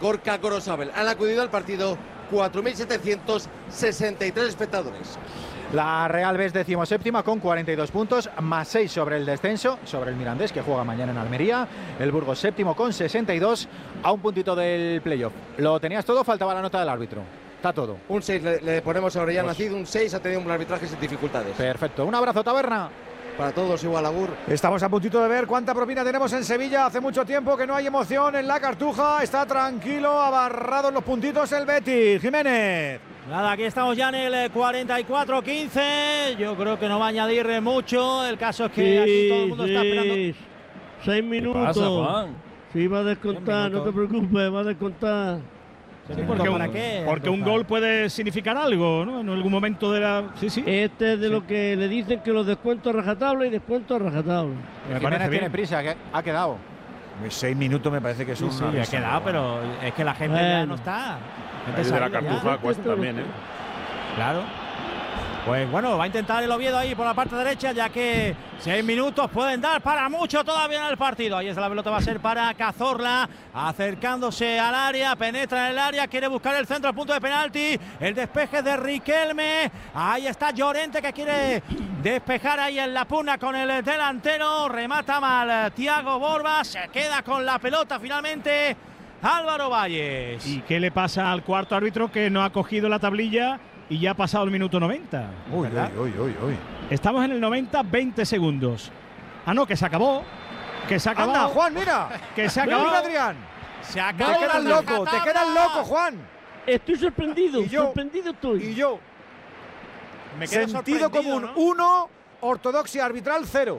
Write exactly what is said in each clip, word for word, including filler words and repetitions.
Gorka Gorosabel. Han acudido al partido cuatro mil setecientos sesenta y tres espectadores. La Real B es decimoséptima con cuarenta y dos puntos, más seis sobre el descenso, sobre el Mirandés, que juega mañana en Almería. El Burgos séptimo con sesenta y dos, a un puntito del playoff. ¿Lo tenías todo? Faltaba la nota del árbitro. Está todo. Un seis le, le ponemos a Orellana Cid, un seis, ha tenido un arbitraje sin dificultades. Perfecto. Un abrazo, Taberna. Para todos igual, agur. Estamos a puntito de ver cuánta propina tenemos en Sevilla. Hace mucho tiempo que no hay emoción en la Cartuja. Está tranquilo, abarrado en los puntitos el Betis. Jiménez. Nada, aquí estamos ya en el cuarenta y cuatro quince. Yo creo que no va a añadir mucho. El caso es que sí, aquí todo el mundo sí. está esperando. Seis minutos. ¿Qué pasa, Juan? Sí, va a descontar, no te preocupes, va a descontar. Sí, porque ¿para un, qué? porque un gol puede significar algo, ¿no? En algún momento de la... Sí, sí. Este es de sí. lo que le dicen que los descuentos rajatabla y descuentos rajatabla. Me Jiménez tiene prisa, que ha quedado. Seis minutos me parece que es Sí, un. sí, ha quedado, pero es que la gente bueno. ya no está. El de la Cartuja cuesta también, ¿eh? Claro. Pues bueno, va a intentar el Oviedo ahí por la parte derecha, ya que seis minutos pueden dar para mucho todavía en el partido. Ahí está la pelota, va a ser para Cazorla, acercándose al área, penetra en el área, quiere buscar el centro al punto de penalti, el despeje de Riquelme, ahí está Llorente que quiere despejar ahí en la pugna con el delantero, remata mal Thiago Borba, se queda con la pelota finalmente Álvaro Valles. ¿Y qué le pasa al cuarto árbitro que no ha cogido la tablilla y ya ha pasado el minuto noventa? Uy, uy, uy, uy. Estamos en el noventa, veinte segundos. Ah, no, que se acabó. Que se acabó. Anda, Juan, mira. Que se Mira, acabó. mira, Adrián. Se Te acabó. quedas la loco, te tabla. quedas loco, Juan. Estoy sorprendido, Y yo- sorprendido estoy. Y yo, Me quedo sentido sorprendido, común ¿no? uno, ortodoxia arbitral cero.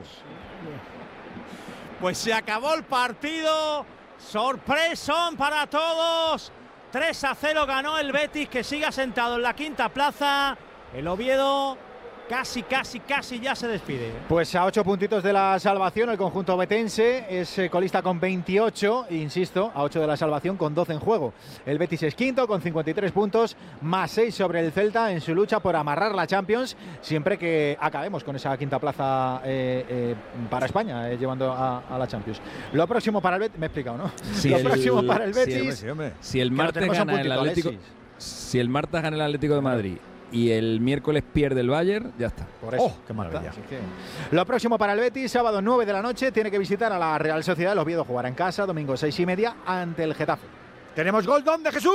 Pues se acabó el partido. Sorpresón para todos. tres a cero ganó el Betis, que sigue sentado en la quinta plaza. El Oviedo casi, casi, casi ya se despide. Pues a ocho puntitos de la salvación, el conjunto betense es eh, colista con veintiocho, insisto, a ocho de la salvación con doce en juego. El Betis es quinto con cincuenta y tres puntos, más seis sobre el Celta en su lucha por amarrar la Champions, siempre que acabemos con esa quinta plaza eh, eh, para España, eh, llevando a, a la Champions. Lo próximo para el Betis, me he explicado, ¿no? Si Lo el- próximo para el si el- Betis, Sí, hombre. Si el que lo martes tenemos a gana el puntito, Atlético, Alexis. si el martes gana el Atlético de Madrid y el miércoles pierde el Bayern, ya está. Por eso. Oh, qué maravilla. Así que, lo próximo para el Betis, sábado nueve de la noche, tiene que visitar a la Real Sociedad. El Oviedo jugará en casa, domingo seis y media, ante el Getafe. Tenemos gol de Jesús.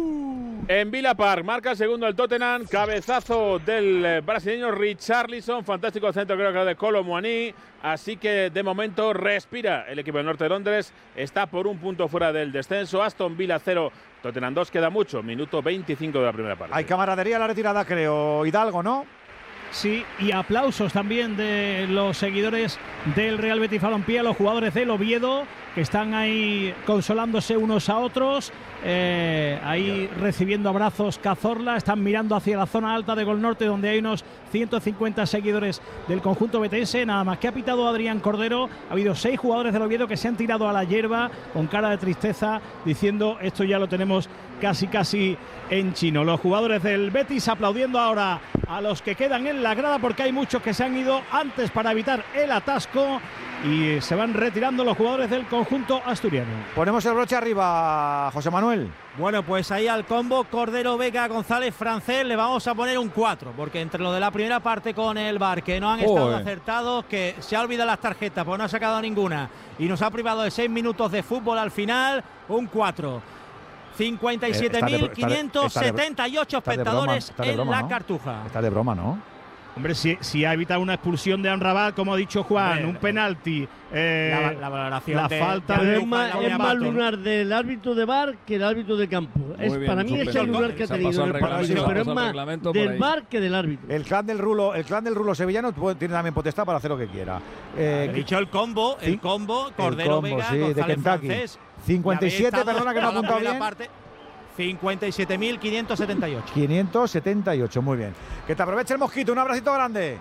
En Villa Park, marca el segundo el Tottenham, cabezazo del eh, brasileño Richarlison, fantástico centro creo que era de Kolo Muani, así que de momento respira el equipo del norte de Londres, está por un punto fuera del descenso, Aston Villa cero, Tottenham dos, queda mucho, minuto veinticinco de la primera parte. Hay camaradería a la retirada, creo, Hidalgo, ¿no? Sí, y aplausos también de los seguidores del Real Betis Balompié, los jugadores del Oviedo, que están ahí consolándose unos a otros, eh, ahí recibiendo abrazos Cazorla, están mirando hacia la zona alta de Gol Norte, donde hay unos ciento cincuenta seguidores del conjunto betense, nada más que ha pitado Adrián Cordero. Ha habido seis jugadores del Oviedo que se han tirado a la hierba con cara de tristeza, diciendo esto ya lo tenemos casi casi en chino. Los jugadores del Betis aplaudiendo ahora a los que quedan en la grada, porque hay muchos que se han ido antes para evitar el atasco, y se van retirando los jugadores del conjunto asturiano. Ponemos el broche arriba, José Manuel. Bueno, pues ahí al combo Cordero, Vega, González, Francés le vamos a poner un cuatro, porque entre lo de la primera parte con el V A R, que no han estado Joder. acertados, que se ha olvidado las tarjetas, pues no ha sacado ninguna, y nos ha privado de seis minutos de fútbol al final, un cuatro. cincuenta y siete mil quinientos setenta y ocho espectadores está de en broma, la ¿no? Cartuja. Está de broma, ¿no? Hombre, si, si ha evitado una expulsión de Amrabat, como ha dicho Juan, Hombre, un penalti, eh, La, la valoración la de, falta de de- Pero es Andújar, más, la es voy a más batir. lunar del árbitro de V A R que el árbitro de campo. Muy Es, bien, para mí son es el penaltis. lunar que ha Se ha tenido pasado en el el partido, reglamento, pero es se ha pasado el más reglamento por del ahí. V A R que del árbitro. El clan del rulo, el clan del rulo sevillano puede- tiene también potestad para hacer lo que quiera. Eh, He dicho el combo, el Sí. combo, el Cordero, combo, Vega, sí, de González, Kentucky. Francés. cincuenta y siete, Y habéis estado perdona que no ha toda la apuntado primera bien. parte, cincuenta y siete mil quinientos setenta y ocho. quinientos setenta y ocho, muy bien. Que te aproveche el mosquito, un abracito grande.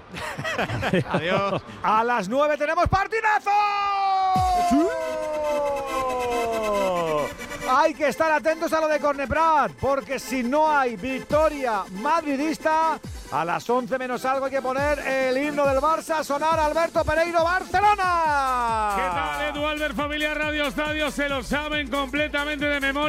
Adiós. A las nueve tenemos partidazo. Hay que estar atentos a lo de Corneprat, porque si no hay victoria madridista, a las once menos algo hay que poner el himno del Barça a sonar. Alberto Pereiro, Barcelona. ¿Qué tal, Edu Albert, familia Radio Estadio? Se lo saben completamente de memoria.